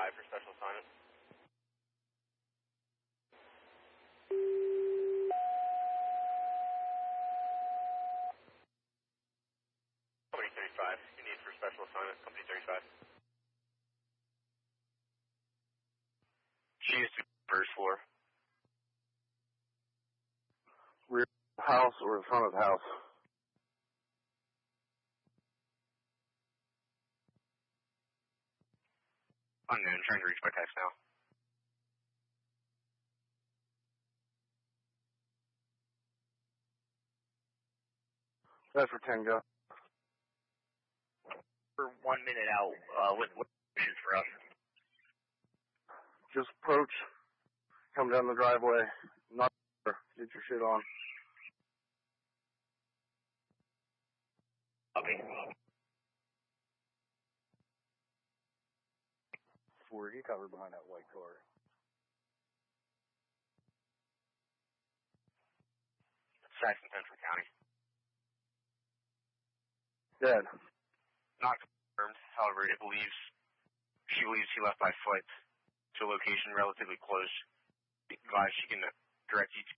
5 for special assignment. 35. You need for special assignment, company 35. She is the first floor. Rear house or the front of the house? Unknown, trying to reach by text now. That's for Tango. For 1 minute out, what is for us? Just approach, come down the driveway, not get your shit on. Okay. 4, he covered behind that white car. Saxon Central County. Dead. Not confirmed, however, she believes he left by foot to a location relatively close. Advised she can direct you to